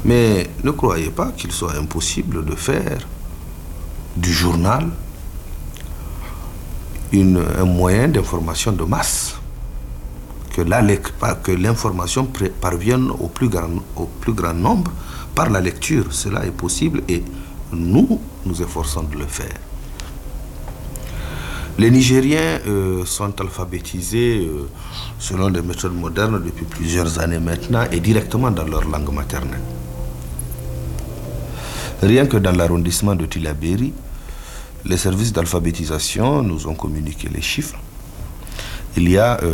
Mais ne croyez pas qu'il soit impossible de faire du journal un moyen d'information de masse, que l'information parvienne au plus grand nombre par la lecture. Cela est possible et nous efforçons de le faire. Les Nigériens sont alphabétisés selon des méthodes modernes depuis plusieurs années maintenant et directement dans leur langue maternelle. Rien que dans l'arrondissement de Tillabéri, les services d'alphabétisation nous ont communiqué les chiffres. Il y a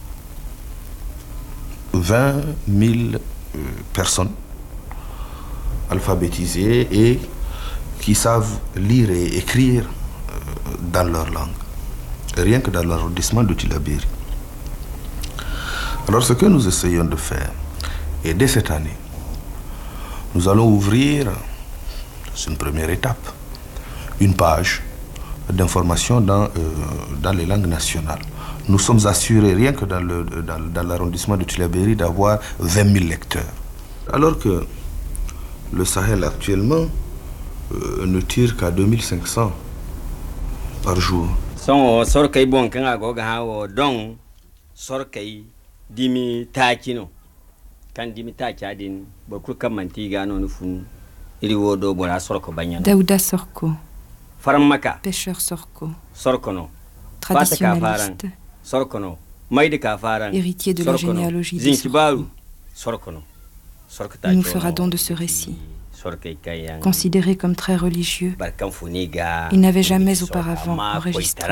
20 000 personnes alphabétisées et qui savent lire et écrire dans leur langue. Rien que dans l'arrondissement de Tillabéri. Alors ce que nous essayons de faire, et dès cette année, nous allons ouvrir, c'est une première étape, une page d'information dans les langues nationales. Nous sommes assurés, rien que dans l'arrondissement de Tillabéri, d'avoir 20 000 lecteurs. Alors que le Sahel actuellement ne tire qu'à 2500 par jour. Son sorkay bon kan agoga hawo don sorkay dimi takino kan dimi takadin boku kamanti gano nufun iri wodo bora sorko banyano Daouda Sorko, faramaka pêcheur Sorko, sorkono traditionnaliste, sorkono maide ka faran héritier de la généalogie de Sorko. Sorkono sorkata il nous fera don de ce récit. Considéré comme très religieux, il n'avait jamais auparavant enregistré.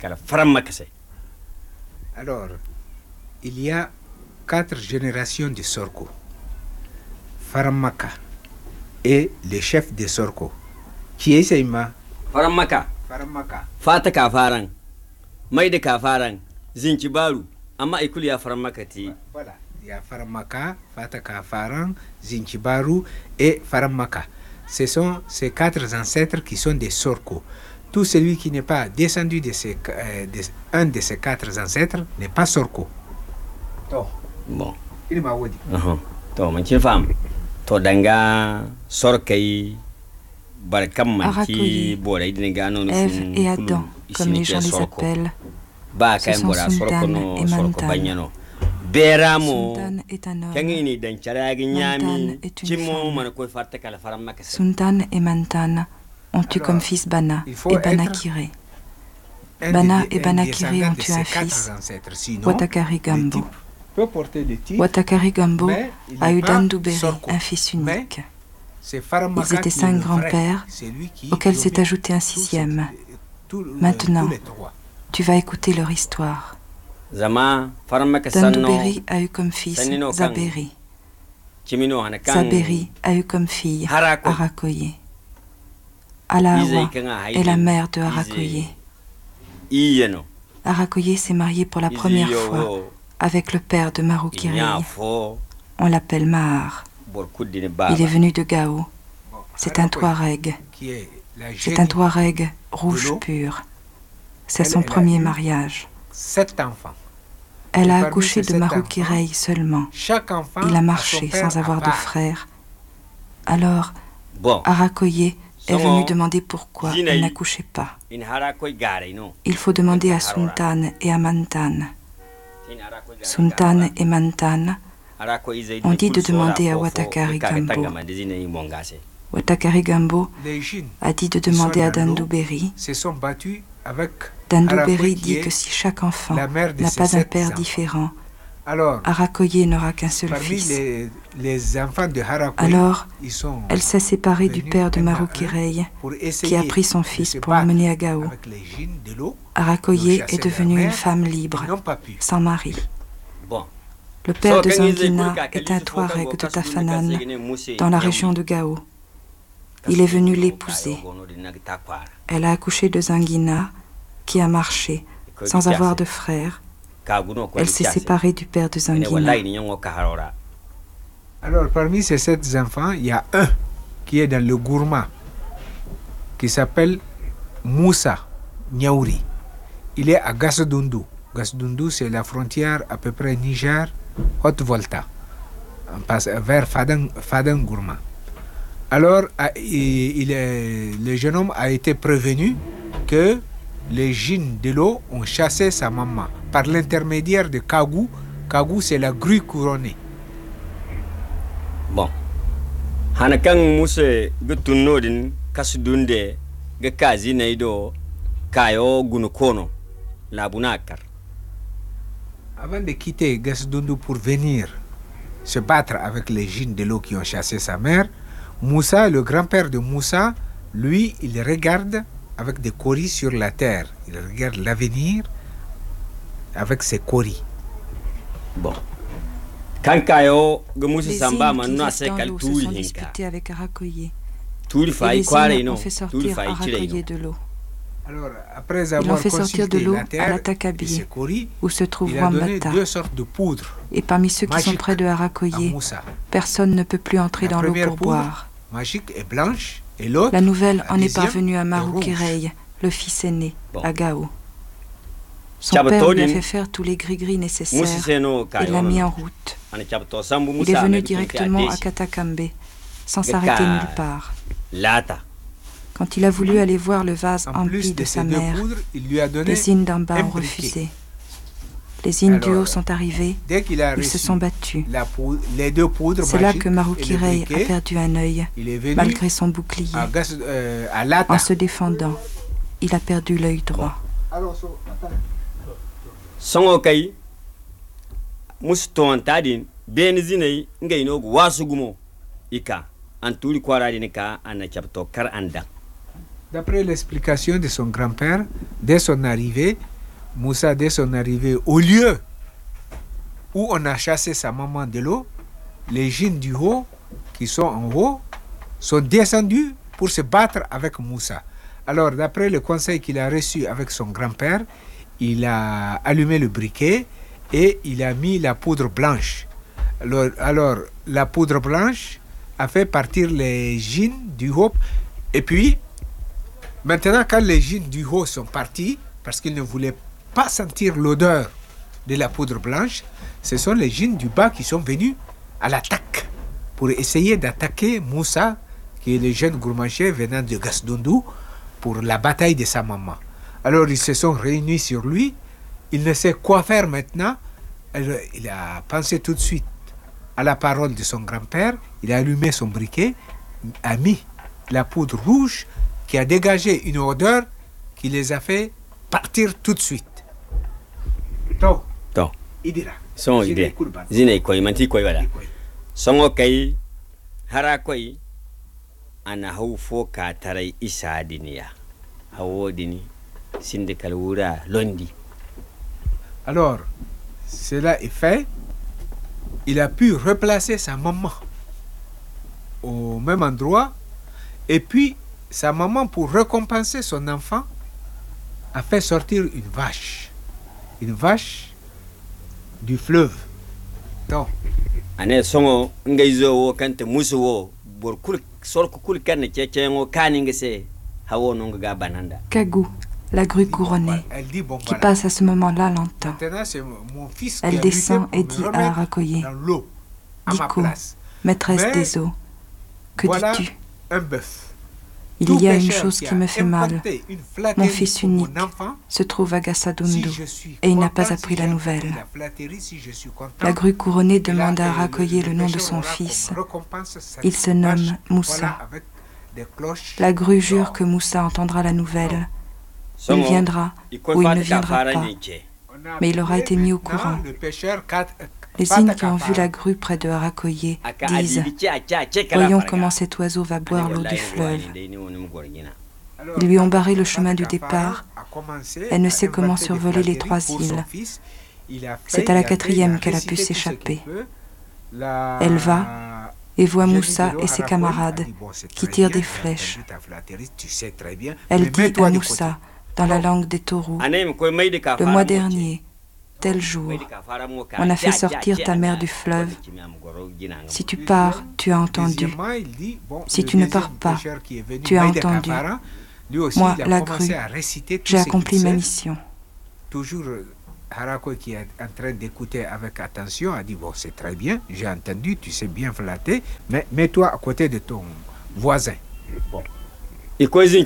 Alors, il y a 4 générations de Sorko. Faramaka est le chef de Sorko. Qui est Seima? Faramaka. Fataka Faran. Maïdeka Faran. Zinchibaru. Ama Ekulia Faramakati. Voilà. Il y a Faramaka, Fataka Faran, Zinchibaru et Faramaka. Ce sont ces 4 ancêtres qui sont des Sorko. Tout celui qui n'est pas descendu de un de ces 4 ancêtres n'est pas Sorko. Bon. Il m'a dit. To manchi fam. To danga sorkay barkam manchi bora idinga non Ève et Adam, comme les gens les appellent. Ce sont Sultan et Mantan. Beramo est un homme. Sultan et Mantan ont eu comme fils Bana et Banakiré. Bana et Banakiré ont eu un fils, Watakari Gambo. Watakari Gambo a eu Dandouberi, un fils unique. Ils étaient 5 grands-pères, auxquels s'est ajouté un 6e. Maintenant, tu vas écouter leur histoire. Dandouberi a eu comme fils Zaberi. Zaberi a eu comme fille Arakoye. Alawa est la mère de Arakoye. Arakoye s'est marié pour la première fois avec le père de Maroukirei. On l'appelle Mahar. Il est venu de Gao. C'est un Touareg. C'est un Touareg rouge pur. C'est son premier mariage. 7 enfants. Elle a accouché de Maroukirei seulement. Il a marché sans avoir de frère. Alors, Arakoye est venu demander pourquoi elle n'accouchait pas. Il faut demander à Sultan et à Mantan. Sultan et Mantan ont dit de demander à Watakari Gambo. Watakari Gambo a dit de demander à Dandouberi. Dandouberi dit que si chaque enfant n'a pas un père différent, Arakoye n'aura qu'un seul fils. Alors, elle s'est séparée du père de Maroukirei, qui a pris son fils pour l'emmener à Gao. Arakoye est devenue une femme libre, sans mari. Le père de Zangina est un Touareg de Tafanan, dans la région de Gao. Il est venu l'épouser. Elle a accouché de Zangina, qui a marché, sans avoir de frère. Elle s'est séparée du père de Zangina. Alors, parmi ces 7 enfants, il y a un qui est dans le Gourma, qui s'appelle Moussa Niaouri. Il est à Gasdundu. Gasdundu, c'est la frontière à peu près Niger, Haute-Volta. On passe vers Fadan Gourma. Alors, le jeune homme a été prévenu que les djinns de l'eau ont chassé sa maman par l'intermédiaire de Kagou. Kagou, c'est la grue couronnée. Bon. Hanakang Mousse Gutunodin Kasudunde Gakazi Naido Kayo Gunukono Labunakar. Avant de quitter Gasdundu pour venir se battre avec les djinns de l'eau qui ont chassé sa mère, Moussa, le grand-père de Moussa, lui, il regarde avec des coris sur la terre. Il regarde l'avenir avec ses coris. Bon. Kankayo Gumusi Les Samba hymnes qui Manua existent Sekal dans l'eau se Turi sont Hinka. disputés avec Arakoye. Turi Et Fai les Kware hymnes no. ont fait Turi sortir Fai Arakoye Chile. de l'eau. Alors, après Ils l'ont avoir fait sortir de consulté l'eau la à terre la et Takabi, ses coris, où se trouve il a donné Wambata. 2 sortes de poudre Et parmi ceux qui sont magiques près de à Arakoye, Moussa. personne ne peut plus entrer La dans l'eau première pour poudre boire. magique est blanche et l'autre, La nouvelle la en est deuxième, parvenue à est Marou rouge. Kirei, le fils aîné, Bon. à Gao. Son Chabatodin, père lui a fait faire tous les gris-gris nécessaires Musiseno et l'a mis en Kayo. route. Anachabato Sambu Il Musa. est venu Mebikinke directement à Adesi. Katakambe, sans Gaka. s'arrêter nulle part. Lata. Quand il a voulu aller voir le vase En empli plus de de sa ces 2 mère, poudres, il lui a donné les îles d'en bas un ont briquet. refusé. Les îles du Alors, haut sont arrivés, Dès qu'il a ils se reçu sont battus. les 2 poudres C'est là magiques que Marou et le Kirei a briquet, perdu un œil, il est venu malgré son bouclier. à Lata. En se défendant, il a perdu l'œil droit. Songo Kai Muston Tadin Benzinei Ngaino Wasugumo Ika. Anturi Kwaradineka Anachabato Kar Anda. D'après l'explication de son grand-père, dès son arrivée, Moussa, dès son arrivée au lieu où on a chassé sa maman de l'eau, les djinns du haut, qui sont en haut, sont descendus pour se battre avec Moussa. Alors, d'après le conseil qu'il a reçu avec son grand-père, il a allumé le briquet et il a mis la poudre blanche. Alors la poudre blanche a fait partir les djinns du haut. Et puis, maintenant, quand les djinns du haut sont partis, parce qu'ils ne voulaient pas sentir l'odeur de la poudre blanche, ce sont les djinns du bas qui sont venus à l'attaque pour essayer d'attaquer Moussa, qui est le jeune gourmandier venant de Gasdundu, pour la bataille de sa maman. Alors ils se sont réunis sur lui, il ne sait quoi faire maintenant. Alors, il a pensé tout de suite à la parole de son grand-père, il a allumé son briquet, a mis la poudre rouge qui a dégagé une odeur qui les a fait partir tout de suite. Donc, To. il dira. Songo Ide. Zine Koi Manti Koi Wala. Songo Kai Harakoi Anahou Foka Tarai Isa Dinia. Hawodini Sindikal Wura Londi. Alors, cela est fait. Il a pu replacer sa maman au même endroit. Et puis, sa maman, pour récompenser son enfant, a fait sortir une vache. Une vache du fleuve. Donc, Ane Songo Ngaizo wo Kante Musu wo Borkul Sorku Kul Kan Chechengo Kaningese Hawo Nonga Bananda. Kagou, la grue couronnée, elle dit, bon, qui voilà. passe à ce moment-là lentement. Maintenant, c'est mon fils Elle qui a descend lutté et pour dit me à remettre Arakoye, dans l'eau, à ma Diko, place. maîtresse Mais des eaux, que voilà dis-tu? un bœuf. Il Tout y a une pécheur chose qui qui a me fait mal. inventé une Mon flatterie fils pour mon unique enfant, se trouve à si Gassadundu je suis et il n'a content, pas appris si la j'ai nouvelle. appris la flatterie, si je suis content, La grue couronnée et là, demande à le Arakoye le nom de pécheur son aura fils. comme récompense cette Il se nomme vache, Moussa. voilà, avec des cloches La grue jure d'or. que Moussa entendra la nouvelle. Il Songo viendra ou il ne viendra pas. On a Mais il aura été mis au maintenant courant. le pécheur Les signes qui ont vu la grue près de Arakoye disent « Voyons comment cet oiseau va boire l'eau du fleuve. » Ils lui ont barré le chemin du départ. Elle ne sait comment survoler les 3 îles. C'est à la 4e qu'elle a pu s'échapper. Elle va et voit Moussa et ses camarades qui tirent des flèches. Elle dit à Moussa, dans la langue des taureaux, « Le mois dernier, tel jour, on a fait sortir ta mère du fleuve. Si tu pars, tu as entendu. Si tu ne pars pas, tu as entendu. Moi, la grue, j'ai accompli ma mission. » Toujours Harako, qui est en train d'écouter avec attention, a dit, bon, c'est très bien, j'ai entendu, tu sais bien flatter, mais mets-toi à côté de ton voisins. Bon. Le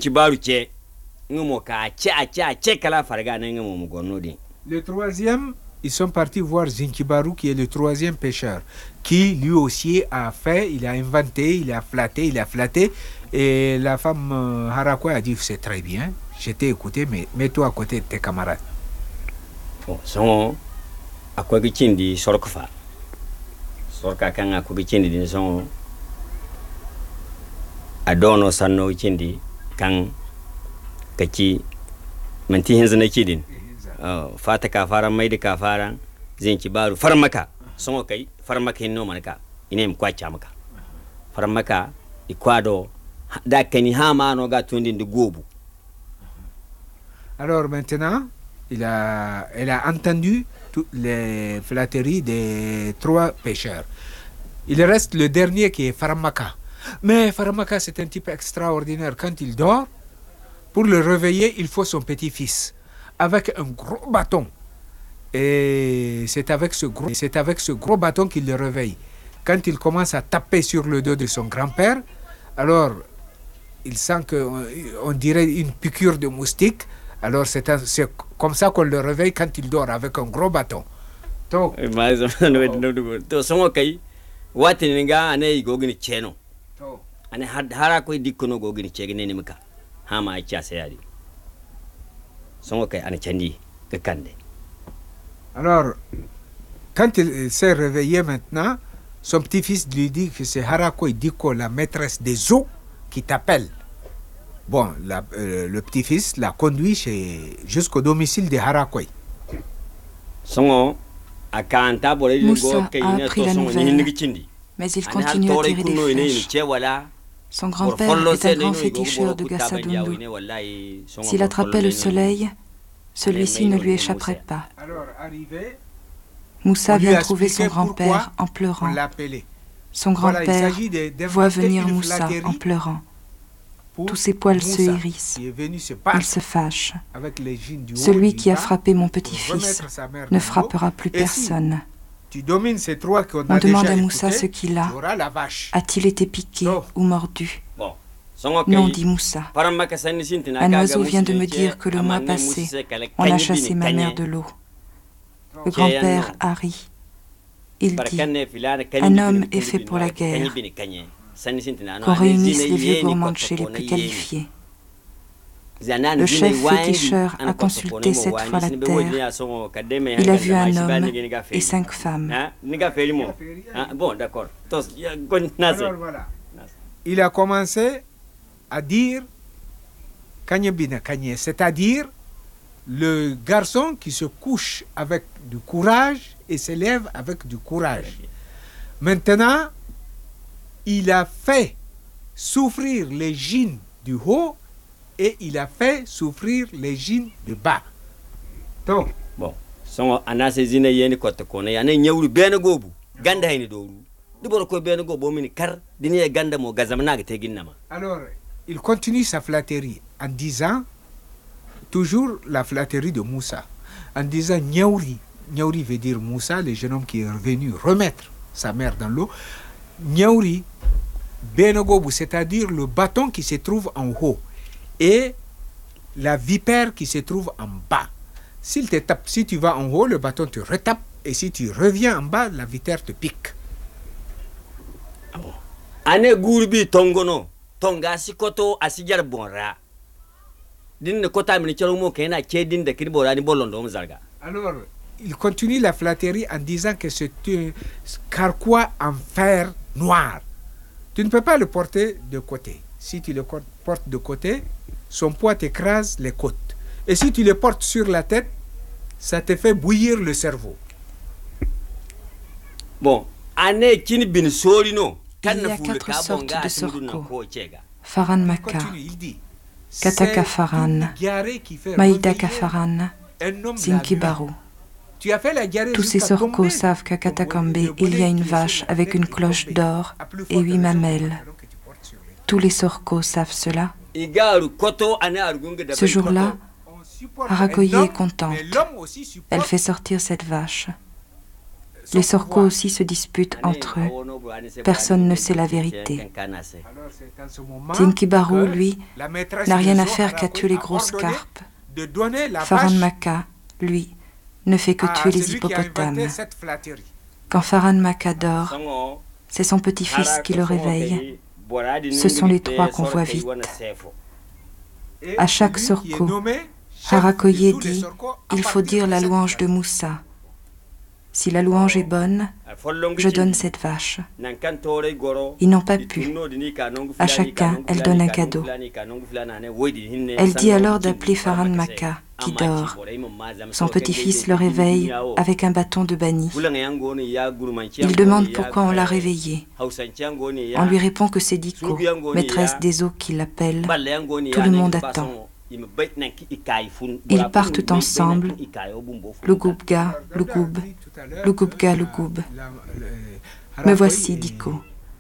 troisième, ils sont partis voir Zinkibaru, qui est le troisième pêcheur, qui lui aussi a fait, il a inventé, il a flatté. Et la femme Harakwa a dit, c'est très bien, je t'ai écouté, mais mets-toi à côté de tes camarades. Bon, son à quoi dit Sorkofa. Sorka kan à quoi dit son Adono Sano Chindi kan Kachi Manti Henzana Chidin. Fata Kafara made Kafara, Zinkibaru, Farmaka, son okay, Farmaka no manaka, in name quite chamaka. Farmaka, Ecuador, that can hama no got tuned in the gobu. Alors maintenant, elle a entendu toutes les flatteries des trois pêcheurs. Il reste le dernier qui est Faramaka. Mais Faramaka, c'est un type extraordinaire. Quand il dort, pour le réveiller, il faut son petit-fils, avec un gros bâton. Et c'est avec ce gros bâton qu'il le réveille. Quand il commence à taper sur le dos de son grand-père, alors il sent qu'on dirait une piqûre de moustique. Alors c'est comme ça qu'on le réveille quand il dort, avec un gros bâton. Donc, alors, quand il s'est réveillé maintenant, son petit-fils lui dit que c'est Harakoi Diko, la maîtresse des eaux, qui t'appelle. Bon, le petit-fils l'a conduit jusqu'au domicile de Harakoi. Moussa a appris la nouvelle, mais il continue à tirer des flèches. Son grand-père est un grand féticheur de Gassadoundou. S'il attrapait le soleil, celui-ci ne lui échapperait pas. Moussa vient trouver son grand-père en pleurant. Son grand-père voit venir Moussa en pleurant. Tous ses poils se hérissent. Il se fâche. Celui qui a frappé mon petit-fils ne frappera plus personne. On demande à Moussa ce qu'il a. A-t-il été piqué ou mordu? Non, dit Moussa. Un oiseau vient de me dire que le mois passé, on a chassé ma mère de l'eau. Le grand-père Harry, il dit, un homme est fait pour la guerre. Qu'on réunisse les vieux Gourmandche les plus qualifiés. Le chef féticheur a consulté cette fois la terre. Il a vu un homme et 5 femmes. Bon, d'accord. Il a commencé à dire Kanyebina Kanye, c'est-à-dire le garçon qui se couche avec du courage et s'élève avec du courage. Maintenant, il a fait souffrir les gènes du haut et il a fait souffrir les gènes du bas. Donc, bon, son anasezine yeni kotokone yana nyawru bena gobu ganda hayni doru dibor ko bena gobu mini kar dini ganda mo gazamna ga teginnama. Alors, il continue sa flatterie en disant toujours la flatterie de Moussa en disant Nyauri. Nyauri veut dire Moussa, le jeune homme qui est revenu remettre sa mère dans l'eau. Nyauri Benogobu, c'est-à-dire le bâton qui se trouve en haut et la vipère qui se trouve en bas. S'il te tape, si tu vas en haut, le bâton te retape, et si tu reviens en bas, la vipère te pique. Ane gurbi tongono, tonga sikoto asijar bonra. Din kota mini chalomo kena chedin de kiribora ni bolondo mzarga. Alors, il continue la flatterie en disant que c'est un carquois en fer noir. Tu ne peux pas le porter de côté. Si tu le portes de côté, son poids t'écrase les côtes. Et si tu le portes sur la tête, ça te fait bouillir le cerveau. Bon, il y a 4 sortes de sorko. Faran Maka, Kataka Faran, Maïdaka Faran, Zinkibaru. Tous ces sorkos savent qu'à Katakambe, il y a une vache avec une cloche d'or et 8 mamelles. Tous les sorkos savent cela. Ce jour-là, Harakoye est contente. Elle fait sortir cette vache. Les Sorko aussi se disputent entre eux. Personne ne sait la vérité. Zinkibaru, lui, n'a rien à faire qu'à tuer les grosses carpes. Faran Maka, lui, ne fait que tuer les hippopotames. Quand Faran Maka dort, c'est son petit-fils qui le réveille. Ce sont les trois qu'on voit vite. À chaque Sorko, Harakoye dit « Il faut dire la louange de Moussa. Si la louange est bonne, je donne cette vache. » Ils n'ont pas pu. À chacun, elle donne un cadeau. Elle dit alors d'appeler Faran Maka, qui dort. Son petit-fils le réveille avec un bâton de banni. Il demande pourquoi on l'a réveillé. On lui répond que c'est Diko, maîtresse des eaux, qui l'appelle. Tout le monde attend. Ils partent ensemble, Lugubga, Lugub, Lugubga, Lugub. Me voici, Diko.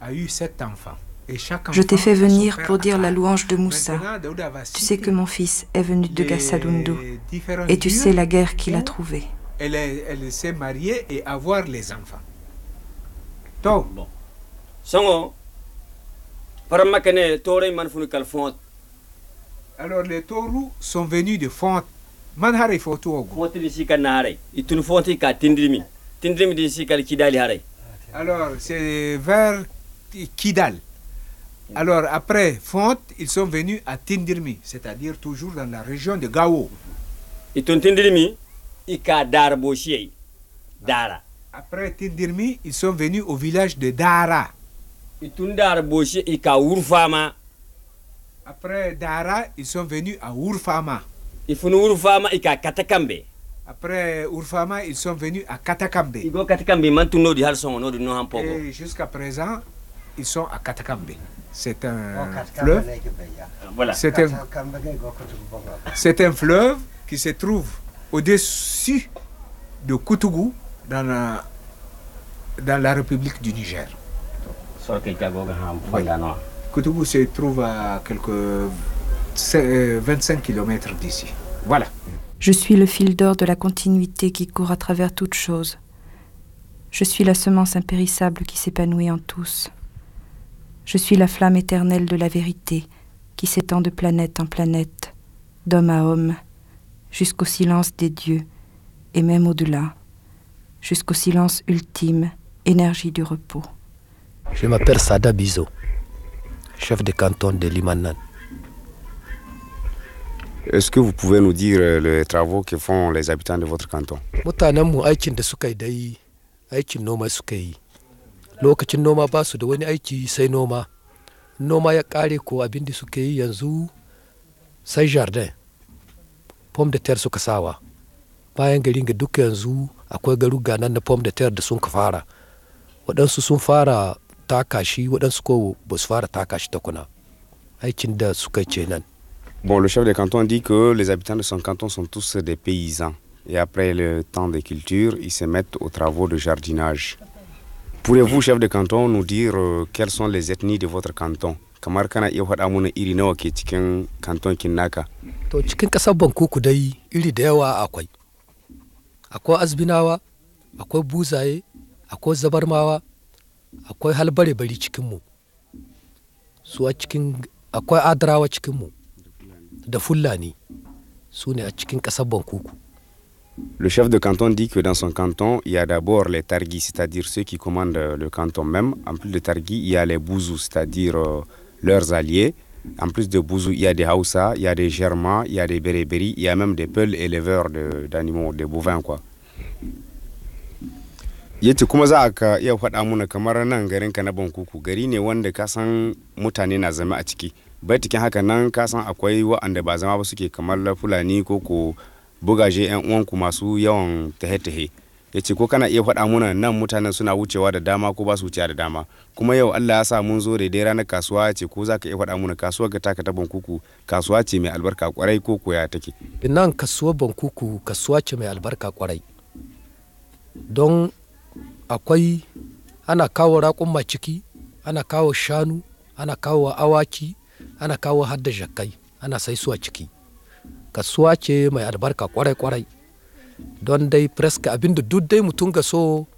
Je t'ai fait venir pour dire la louange de Moussa. Tu sais que mon fils est venu de Gassadundu et tu sais la guerre qu'il a trouvée. Elle s'est mariée et avoir les enfants. Bon. Songo, paramakane tore manfunu kalfont. Alors les taureaux sont venus de Fonte. Manhare Foto. Fonte d'ici Kanare. Ils te font qu'à Tindrimi. Tindrimi d'ici Kidali Hare. Alors c'est vers Kidal. Alors après Fonte, ils sont venus à Tindirmi, c'est-à-dire toujours dans la région de Gao. Ils sont Tindirmi, ils sont Dara Bochier. Dara. Après Tindirmi, ils sont venus au village de Dara. Ils sont Dara Bochier, ils sont Urfama. Après Dara, ils sont venus à Urfama. Ils sont Urfama et à Katakambe. Après Urfama, ils sont venus à Katakambe. Ils sont Katakambe, maintenant ils sont et jusqu'à présent, ils sont à Katakambe. C'est un fleuve. Voilà. C'est un fleuve qui se trouve au-dessus de Koutougou dans la République du Niger. Oui. Koutougou se trouve à quelques 25 km d'ici. Voilà. Je suis le fil d'or de la continuité qui court à travers toute chose. Je suis la semence impérissable qui s'épanouit en tous. Je suis la flamme éternelle de la vérité qui s'étend de planète en planète, d'homme à homme, jusqu'au silence des dieux, et même au-delà, jusqu'au silence ultime, énergie du repos. Je m'appelle Sada Bizo, chef de canton de Limanan. Est-ce que vous pouvez nous dire les travaux que font les habitants de votre canton? Lokacin noma ba su da wani aiki sai noma. Noma ya kare ko abin da suke yi yanzu sai jardin. Pomme de terre suka sawa. Bayan garin ga duka yanzu akwai garuga nan na pomme de terre da sun ka fara. Waɗansu sun fara taka shi, waɗansu ko ba su fara taka shi takuna. Aikin da suka yi kenan. Bon, le chef de canton dit que les habitants de son canton sont tous des paysans. Et après le temps de culture, ils se mettent aux travaux de jardinage. Pourriez-vous, chef de canton, nous dire quelles sont les ethnies de votre canton? Kamar kana iya faɗa mana iri nawa ke cikin canton kin naka? To cikin ƙasar Bankuku dai iri da yawa akwai. Akwai Azbinawa, akwai Buzaye, akwai Zabarmawa, akwai Halbare-bari cikinmu. Su a cikin akwai Adarawa cikinmu da Fulani. Su ne a cikin ƙasar Bankuku. Le chef de canton dit que dans son canton, il y a d'abord les Targis, c'est-à-dire ceux qui commandent le canton même. En plus de Targis, il y a les Bouzous, c'est-à-dire leurs alliés. En plus de Bouzous, il y a des Hausa, il y a des Germains, il y a des Bérébéri, il y a même des Peuls éleveurs d'animaux, de bovins, quoi. Yace kuma za ka iya faɗa mana kamar nan garin ka na Bankuku gari ne wanda ka san mutane na zama a ciki. Bai cikin haka nan ka san akwai waɗanda ba zama ba suke kamar Fulani ko bugaje yan uwanku masu yawan tahe-tahe. Yace ko kana iya faɗa mana nan mutanen suna wucewa da dama ko ba su wucewa da dama. Kuma yau Allah ya sa mun zo da dai ranar kasuwa, yace ko za ka iya faɗa mana kasuwar ga taka ta Bankuku kasuwa ce mai albarka kwarai ko koya take? Nan kasuwar Bankuku kasuwa ce mai albarka kwarai. Don akwai ana kawo raƙumma ciki, ana kawo shanu, ana kawo awaki, ana kawo hadda jakkai, ana sai su a ciki. Kasuwa ce mai albarka kwarai-kwarai don dai preska abinda duk dai mutum ga so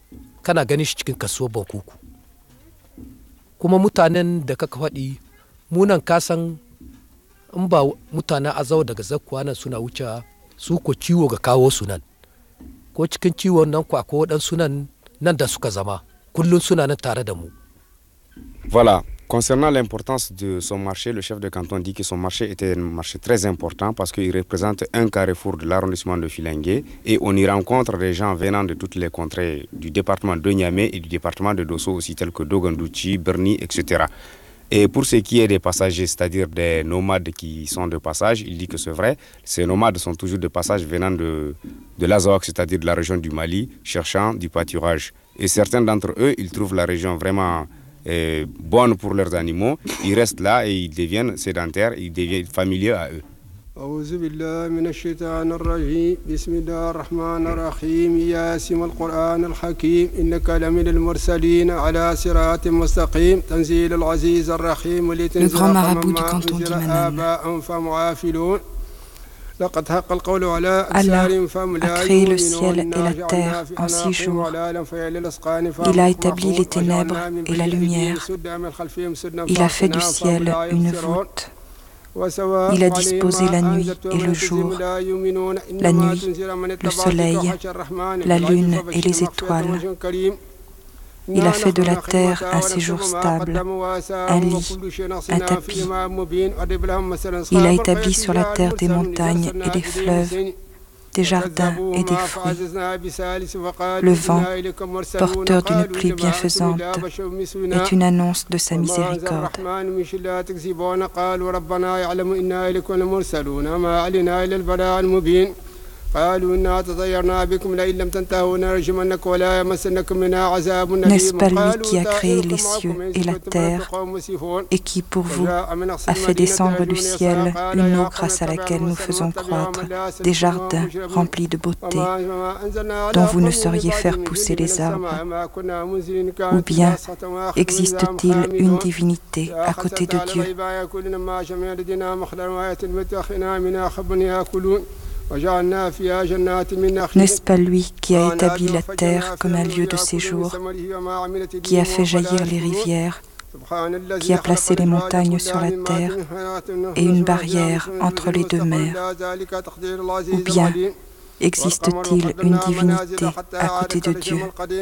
kana ganin shi cikin kasuwar Bankuku. Kuma mutanen da kaka faɗi munan kasan in ba mutanen Azau daga zakkuwa nan suna wuce su ko ciwo ga kawo su nan. Ko cikin ciwon nan ko akwai waɗansu nan da suka zama kullum suna nan tare da mu. Voilà. Concernant l'importance de son marché, le chef de canton dit que son marché était un marché très important parce qu'il représente un carrefour de l'arrondissement de Filengue et on y rencontre des gens venant de toutes les contrées du département de Niamey et du département de Dosso aussi, tels que Dogandouchi, Berni, etc. Et pour ce qui est des passagers, c'est-à-dire des nomades qui sont de passage, il dit que c'est vrai, ces nomades sont toujours de passage venant de l'Azawak, c'est-à-dire de la région du Mali, cherchant du pâturage. Et certains d'entre eux, ils trouvent la région vraiment bonne pour leurs animaux, ils restent là et ils deviennent sédentaires, ils deviennent familiers à eux. أعوذ بالله من الشيطان الرجيم بسم الله الرحمن الرحيم ياسم القرآن الحكيم إنك لمن المرسلين على صراط مستقيم تنزيل العزيز الرحيم لتنزل قوما أنذر آباءهم فهم غافلون لقد حق القول على أكثرهم فهم لا يؤمنون إنا جعلنا في أعناقهم غلالا فهي للأذقان Il a établi les ténèbres et la lumière. Il a fait du ciel une voûte. Il a disposé la nuit et le jour, la nuit, le soleil, la lune et les étoiles. Il a fait de la terre un séjour stable, un lit, un tapis. Il a établi sur la terre des montagnes et des fleuves, des jardins et des fruits. Le vent, porteur d'une pluie bienfaisante, est une annonce de sa miséricorde. N'est-ce pas lui qui a créé les cieux et la terre et qui pour vous a fait descendre du ciel une eau grâce à laquelle nous faisons croître des jardins remplis de beauté dont vous ne sauriez faire pousser les arbres? Ou bien existe-t-il une divinité à côté de Dieu? N'est-ce pas lui qui a établi la terre comme un lieu de séjour, qui a fait jaillir les rivières, qui a placé les montagnes sur la terre et une barrière entre les deux mers? Ou bien existe-t-il une divinité à côté de Dieu?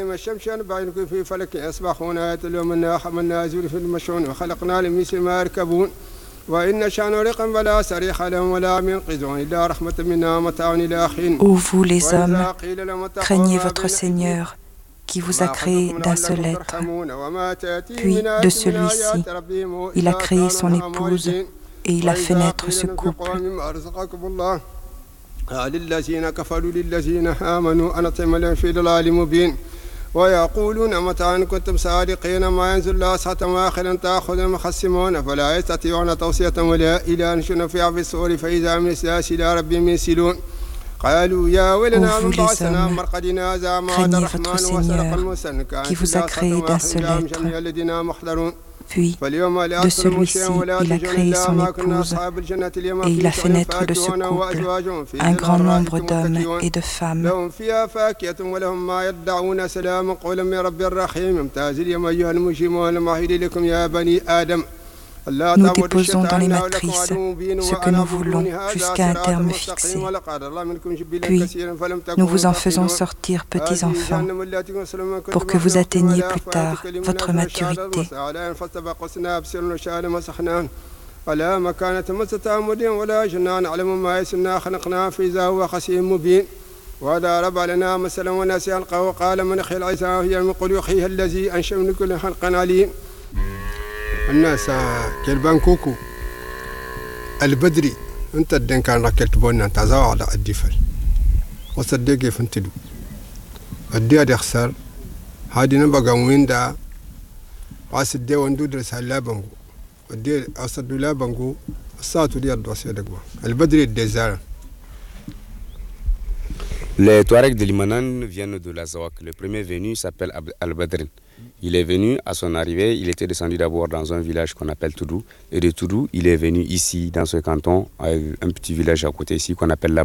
Ô vous les hommes, craignez votre Seigneur qui vous a créé d'un seul être. Puis de celui-ci, il a créé son épouse et il a fait naître ce couple. ويقولون متى إن كنتم صادقين ما ينزل الله ساعة واحدا تأخذ مخصمون فلا يستطيعون توصية ولا إلى أنشن في الصور فإذا من السلاس إلى ربهم ينسلون قالوا يا ولنا من بعثنا مرقدنا زعما الرحمن وسرق المسن qui vous a créé d'un seul être. Puis, de celui-ci, il a créé son épouse et il a fait naître de ce couple un grand nombre d'hommes et de femmes. Nous déposons dans les matrices ce que nous voulons jusqu'à un terme fixé. Puis, nous vous en faisons sortir petits enfants pour que vous atteigniez plus tard votre maturité. وضرب لنا مثلا ونسي خلقه وقال من يحيي العظام وهي رميم قل يحييها الذي أنشأ من كل خلق عليم الناس كالبانكوكو البدري انت الدين كان ركلت بونا انت زاو على الدفل وصدقي فنتدو الدي يخسر هادي نبقى وين دا واسد دي وندو درس هلا بانكو الدي اصد لا بانكو الساعه دي الدوسيه دغوا البدري الدزار. Les Touaregs de Limanan viennent de l'Azawak. Le premier venu s'appelle Al-Badrin. Il est venu, à son arrivée, il était descendu d'abord dans un village qu'on appelle Toudou. Et de Toudou, il est venu ici, dans ce canton, à un petit village à côté ici qu'on appelle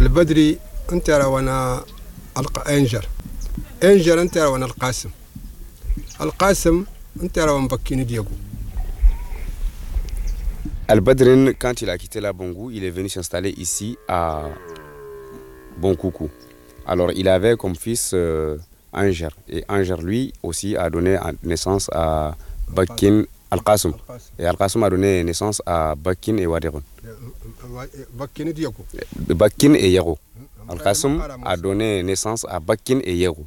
البدري انت وانا انجر انت وانا القاسم انت وانا مبكين ديغو. Al-Badrin, quand il a quitté la Bongou, il est venu s'installer ici à Bonkoukou. Alors il avait comme fils Anger, et Anger lui aussi a donné naissance à Bakin Al-Qasim, et Al-Qasim a donné naissance à Bakin et Waderon. Bakin et Yero. Al-Qasim a donné naissance à Bakin et Yero.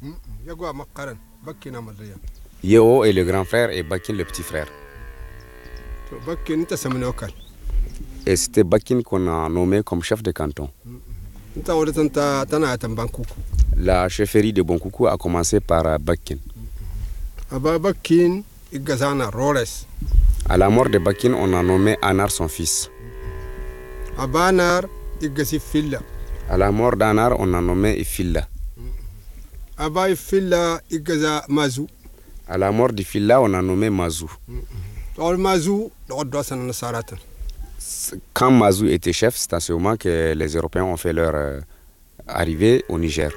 Yero est le grand frère et Bakin le petit frère. Et c'était Bakin qu'on a nommé comme chef de canton. La chefferie de Bonkoukou a commencé par Bakin. À la mort de Bakin, on a nommé Anar son fils. À la mort d'Anar, on a nommé Ifilla. À la mort d'Ifilla, on a nommé Mazou. Quand Mazou était chef, c'est à ce moment que les Européens ont fait leur arrivée au Niger.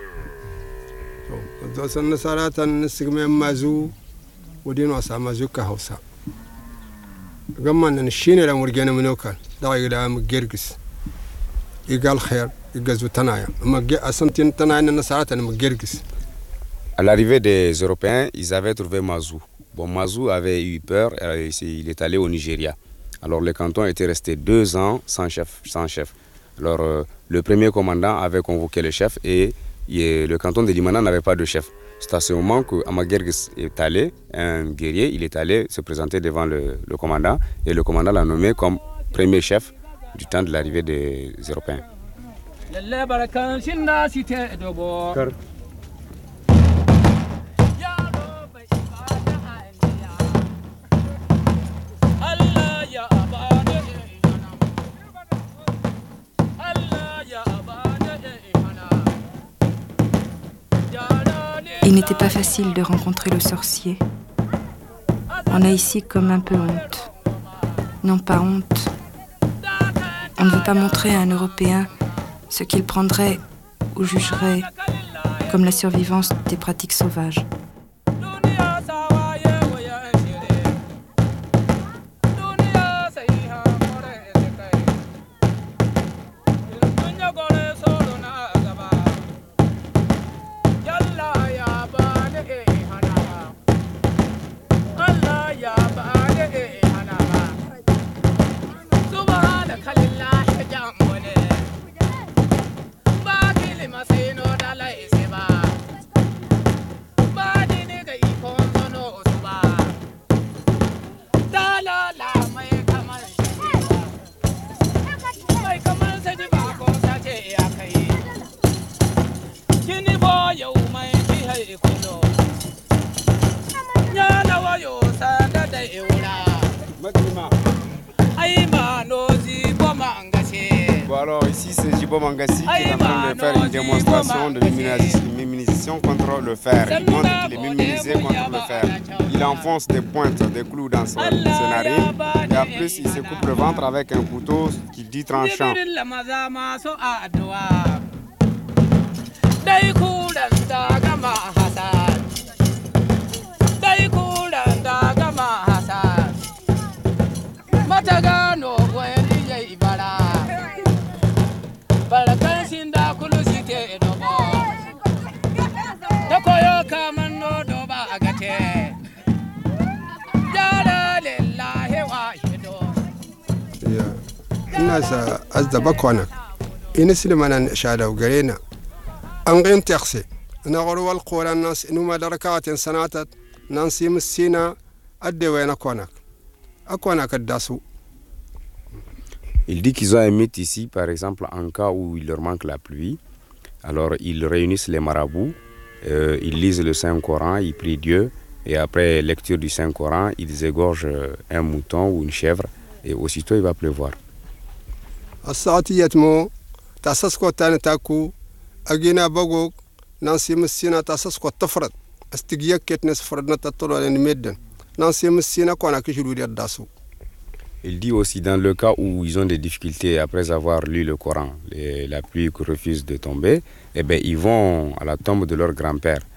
À l'arrivée des Européens, ils avaient trouvé Mazou. Bon, Mazou avait eu peur, il est allé au Nigeria. Alors le canton était resté 2 ans sans chef. Alors le premier commandant avait convoqué le chef et le canton de Limana n'avait pas de chef. C'est à ce moment que Amagergis est allé, un guerrier, il est allé se présenter devant le commandant et le commandant l'a nommé comme premier chef du temps de l'arrivée des Européens. Il n'était pas facile de rencontrer le sorcier. On a ici comme un peu honte. Non, pas honte. On ne veut pas montrer à un Européen ce qu'il prendrait ou jugerait comme la survivance des pratiques sauvages. Alors ici c'est Jibo Mangassi qui est en train de faire une démonstration de l'immunisation contre le fer. Il montre qu'il est immunisé contre le fer. Il enfonce des pointes, des clous dans ses narines et en plus il se coupe le ventre avec un couteau qu'il dit tranchant. الناس أزدبا كونك إن سلمنا شادو قرينا أنغين تقسي نغرو القول الناس إنو ما دركات سناتت نانسي مسينا أدي وين كونك أكونك الداسو. Il dit qu'ils ont un mythe ici, par exemple, en cas où il leur manque la pluie. Alors, ils réunissent les marabouts, ils lisent le Saint-Coran, ils prient Dieu, et après lecture du Saint-Coran, ils égorgent un mouton ou une chèvre, et aussitôt il va pleuvoir. Il dit aussi dans le cas où ils ont des difficultés après avoir lu le Coran, la pluie refuse de tomber, eh bien ils vont à la tombe de leur grand-père.